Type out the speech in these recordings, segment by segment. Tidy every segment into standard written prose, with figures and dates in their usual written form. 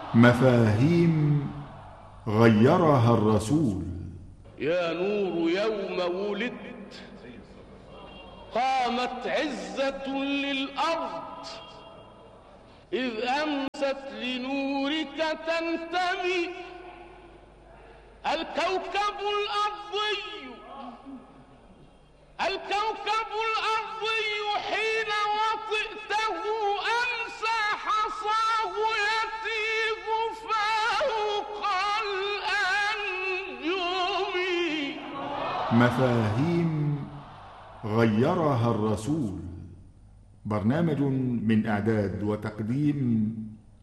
مفاهيم غيرها الرسول. يا نور يوم ولدت قامت عزة للأرض، إذ أمست لنورك تنتمي الكوكب الأرضي حين وطئته أمسى حصاه يتيب فوق الأنجم. مفاهيم غيرها الرسول، برنامج من إعداد وتقديم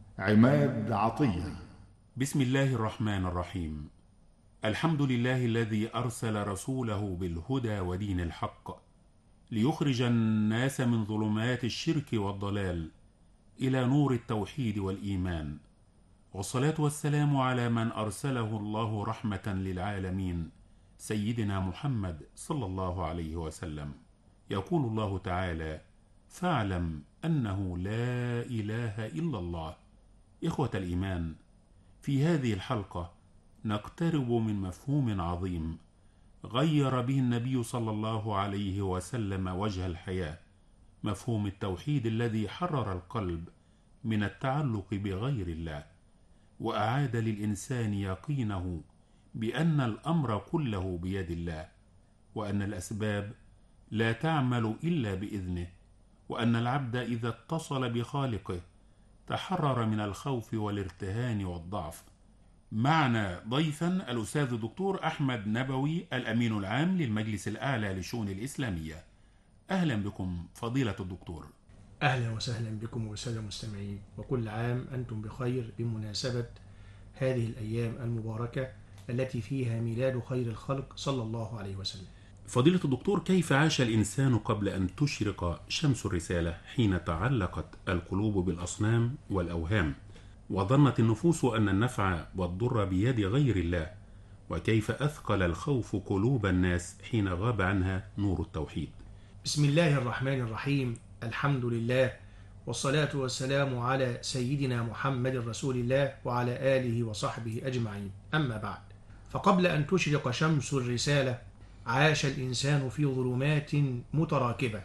عماد عطية. بسم الله الرحمن الرحيم. الحمد لله الذي أرسل رسوله بالهدى ودين الحق ليخرج الناس من ظلمات الشرك والضلال إلى نور التوحيد والإيمان، والصلاة والسلام على من أرسله الله رحمة للعالمين سيدنا محمد صلى الله عليه وسلم. يقول الله تعالى: فاعلم أنه لا إله إلا الله. إخوة الإيمان، في هذه الحلقة نقترب من مفهوم عظيم غير به النبي صلى الله عليه وسلم وجه الحياة، مفهوم التوحيد الذي حرر القلب من التعلق بغير الله، وأعاد للإنسان يقينه بأن الأمر كله بيد الله، وأن الأسباب لا تعمل إلا بإذنه، وأن العبد إذا اتصل بخالقه تحرر من الخوف والارتهان والضعف. معنا ضيفا الأستاذ الدكتور أحمد نبوي، الأمين العام للمجلس الأعلى للشؤون الإسلامية. أهلا بكم فضيلة الدكتور. أهلا وسهلا بكم والسادة المستمعين، وكل عام أنتم بخير بمناسبة هذه الأيام المباركة التي فيها ميلاد خير الخلق صلى الله عليه وسلم. فضيلة الدكتور، كيف عاش الإنسان قبل أن تشرق شمس الرسالة حين تعلقت القلوب بالأصنام والأوهام، وظنت النفوس أن النفع والضر بيد غير الله؟ وكيف أثقل الخوف قلوب الناس حين غاب عنها نور التوحيد؟ بسم الله الرحمن الرحيم. الحمد لله، والصلاة والسلام على سيدنا محمد رسول الله وعلى آله وصحبه أجمعين. أما بعد، فقبل أن تشرق شمس الرسالة عاش الإنسان في ظلمات متراكبة: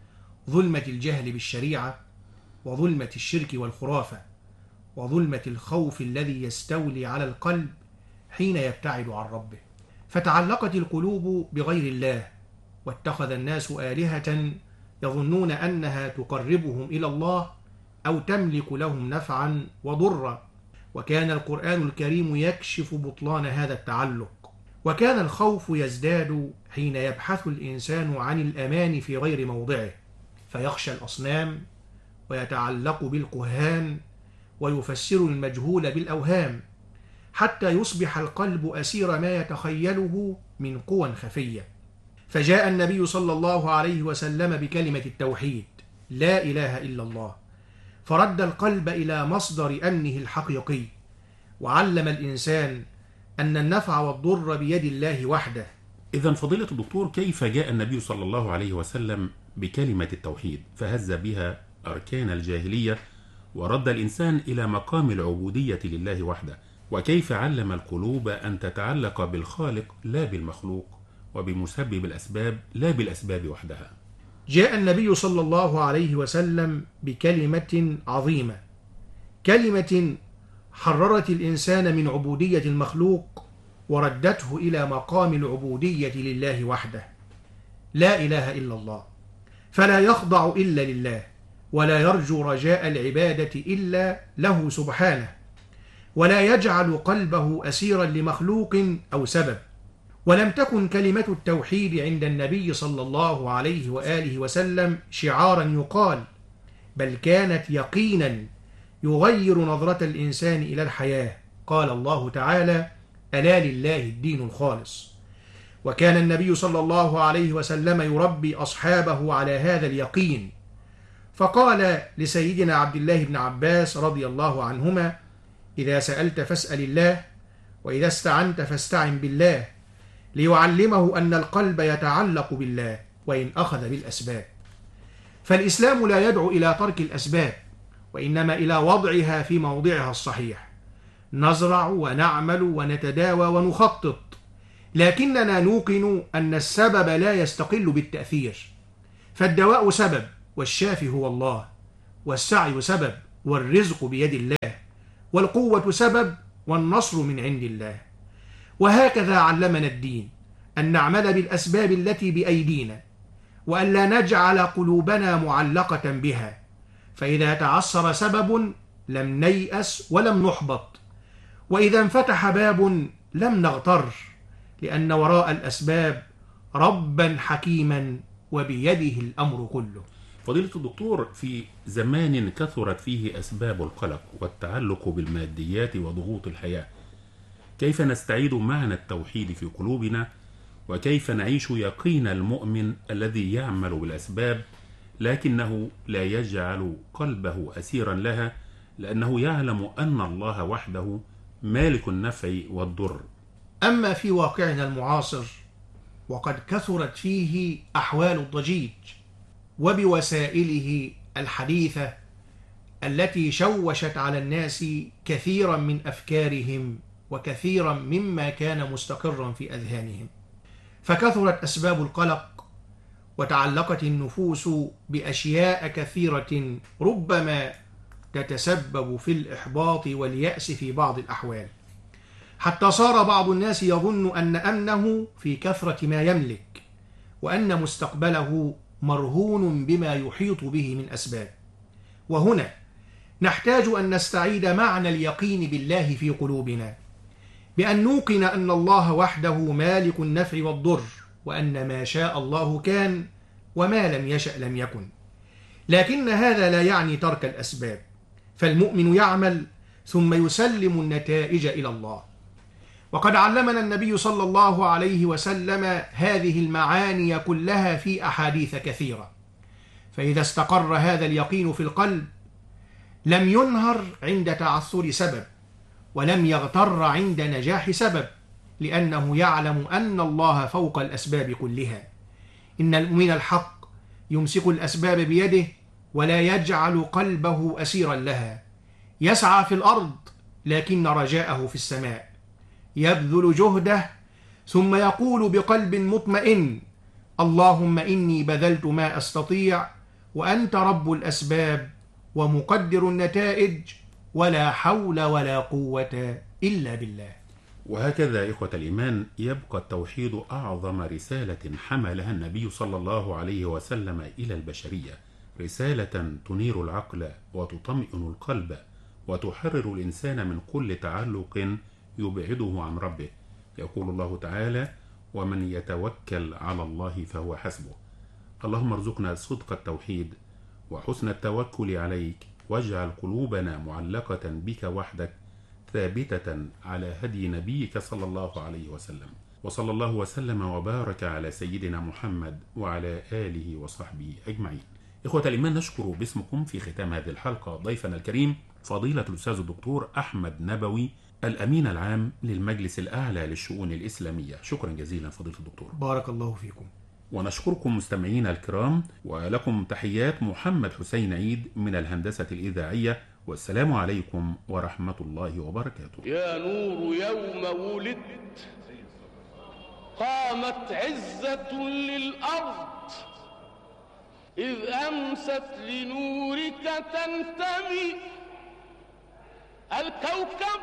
ظلمة الجهل بالشريعة، وظلمة الشرك والخرافة، وظلمة الخوف الذي يستولي على القلب حين يبتعد عن ربه. فتعلقت القلوب بغير الله، واتخذ الناس آلهة يظنون أنها تقربهم إلى الله أو تملك لهم نفعا وضرا، وكان القرآن الكريم يكشف بطلان هذا التعلق. وكان الخوف يزداد حين يبحث الإنسان عن الأمان في غير موضعه، فيخشى الأصنام ويتعلق بالكهان ويفسر المجهول بالأوهام، حتى يصبح القلب أسير ما يتخيله من قوى خفية. فجاء النبي صلى الله عليه وسلم بكلمة التوحيد: لا إله إلا الله، فرد القلب إلى مصدر أمنه الحقيقي، وعلم الإنسان أن النفع والضر بيد الله وحده. إذن فضيلة الدكتور، كيف جاء النبي صلى الله عليه وسلم بكلمة التوحيد فهز بها أركان الجاهلية ورد الإنسان إلى مقام العبودية لله وحده؟ وكيف علم القلوب أن تتعلق بالخالق لا بالمخلوق، وبمسبب الأسباب لا بالأسباب وحدها؟ جاء النبي صلى الله عليه وسلم بكلمة عظيمة، كلمة حررت الإنسان من عبودية المخلوق وردته إلى مقام العبودية لله وحده. لا إله إلا الله، فلا يخضع إلا لله، ولا يرجو رجاء العبادة إلا له سبحانه، ولا يجعل قلبه أسيرا لمخلوق أو سبب. ولم تكن كلمة التوحيد عند النبي صلى الله عليه وآله وسلم شعارا يقال، بل كانت يقينا يغير نظرة الإنسان إلى الحياة. قال الله تعالى: ألا لله الدين الخالص. وكان النبي صلى الله عليه وسلم يربي أصحابه على هذا اليقين، فقال لسيدنا عبد الله بن عباس رضي الله عنهما: إذا سألت فاسأل الله، وإذا استعنت فاستعن بالله، ليعلمه أن القلب يتعلق بالله وإن أخذ بالأسباب. فالإسلام لا يدعو إلى ترك الأسباب، وإنما إلى وضعها في موضعها الصحيح، نزرع ونعمل ونتداوى ونخطط، لكننا نوقن أن السبب لا يستقل بالتأثير، فالدواء سبب والشافي هو الله، والسعي سبب والرزق بيد الله، والقوة سبب والنصر من عند الله. وهكذا علمنا الدين أن نعمل بالأسباب التي بأيدينا، وأن لا نجعل قلوبنا معلقة بها، فإذا تعثر سبب لم نيأس ولم نحبط، وإذا انفتح باب لم نغتر، لأن وراء الأسباب ربا حكيما وبيده الأمر كله. فضيلة الدكتور، في زمان كثرت فيه أسباب القلق والتعلق بالماديات وضغوط الحياة، كيف نستعيد معنى التوحيد في قلوبنا؟ وكيف نعيش يقين المؤمن الذي يعمل بالأسباب لكنه لا يجعل قلبه أسيرا لها، لأنه يعلم أن الله وحده مالك النفع والضر؟ أما في واقعنا المعاصر وقد كثرت فيه أحوال الضجيج وبوسائله الحديثة التي شوشت على الناس كثيرا من أفكارهم وكثيرا مما كان مستقرا في أذهانهم، فكثرت أسباب القلق وتعلقت النفوس بأشياء كثيرة ربما تتسبب في الإحباط واليأس في بعض الأحوال، حتى صار بعض الناس يظن أن أمنه في كثرة ما يملك، وأن مستقبله مرهون بما يحيط به من أسباب. وهنا نحتاج أن نستعيد معنى اليقين بالله في قلوبنا، بأن نوقن أن الله وحده مالك النفع والضر، وأن ما شاء الله كان وما لم يشأ لم يكن. لكن هذا لا يعني ترك الأسباب، فالمؤمن يعمل ثم يسلم النتائج إلى الله. وقد علمنا النبي صلى الله عليه وسلم هذه المعاني كلها في أحاديث كثيرة، فإذا استقر هذا اليقين في القلب لم ينهر عند تعثر سبب، ولم يغتر عند نجاح سبب، لأنه يعلم أن الله فوق الأسباب كلها. إن المؤمن الحق يمسك الأسباب بيده ولا يجعل قلبه أسيرا لها، يسعى في الأرض لكن رجاءه في السماء، يبذل جهده ثم يقول بقلب مطمئن: اللهم إني بذلت ما أستطيع، وأنت رب الأسباب ومقدر النتائج، ولا حول ولا قوة إلا بالله. وهكذا إخوة الإيمان يبقى التوحيد أعظم رسالة حملها النبي صلى الله عليه وسلم إلى البشرية، رسالة تنير العقل وتطمئن القلب وتحرر الإنسان من كل تعلق يبعده عن ربه. يقول الله تعالى: ومن يتوكل على الله فهو حسبه. اللهم ارزقنا صدق التوحيد وحسن التوكل عليك، واجعل قلوبنا معلقة بك وحدك، ثابتة على هدي نبيك صلى الله عليه وسلم. وصلى الله وسلم وبارك على سيدنا محمد وعلى آله وصحبه أجمعين. إخوة الإيمان، نشكر باسمكم في ختام هذه الحلقة ضيفنا الكريم فضيلة الأستاذ الدكتور أحمد نبوي، الأمين العام للمجلس الأعلى للشؤون الإسلامية. شكرا جزيلا فضيلة الدكتور. بارك الله فيكم. ونشكركم مستمعينا الكرام، ولكم تحيات محمد حسين عيد من الهندسة الإذاعية، والسلام عليكم ورحمة الله وبركاته. يا نور يوم ولدت قامت عزة للأرض، إذ أمست لنورك تنتمي الكوكب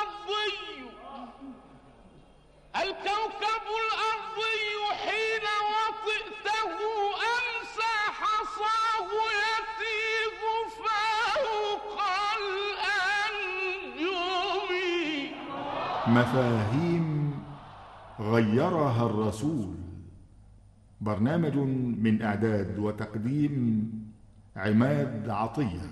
الأرضي حين وطئته أمسى حصاه يتيب فوق الأنجم. مفاهيم غيرها الرسول. برنامج من إعداد وتقديم عماد عطية.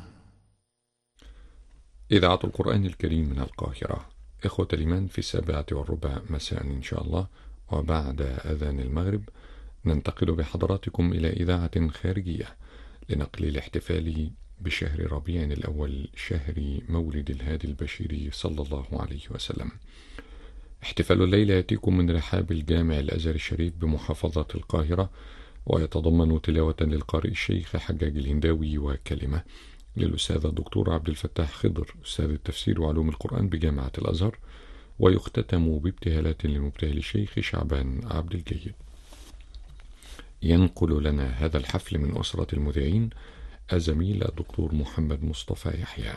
إذاعة القرآن الكريم من القاهرة. إخوة الإيمان، في 7:15 مساء إن شاء الله، وبعد أذان المغرب ننتقل بحضراتكم إلى إذاعة خارجية لنقل الاحتفال بشهر ربيع الأول، شهر مولد الهادي البشير صلى الله عليه وسلم. احتفال الليلة يأتيكم من رحاب الجامع الأزهر الشريف بمحافظة القاهرة، ويتضمن تلاوة للقارئ الشيخ حجاج الهنداوي وكلمة، للأستاذ الدكتور عبد الفتاح خضر أستاذ التفسير وعلوم القرآن بجامعة الأزهر، ويختتم بابتهالات لمبتهل الشيخ شعبان عبد الجيد. ينقل لنا هذا الحفل من أسرة المذيعين الزميل الدكتور محمد مصطفى يحيى.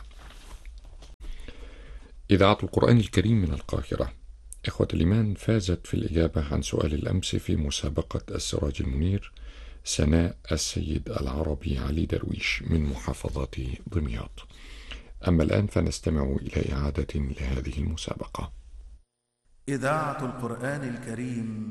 إذاعة القرآن الكريم من القاهرة. إخوة الإيمان، فازت في الإجابة عن سؤال الأمس في مسابقة السراج المنير سناء السيد العربي علي درويش من محافظة دمياط. أما الآن فنستمع إلى إعادة لهذه المسابقة. إذاعة القرآن الكريم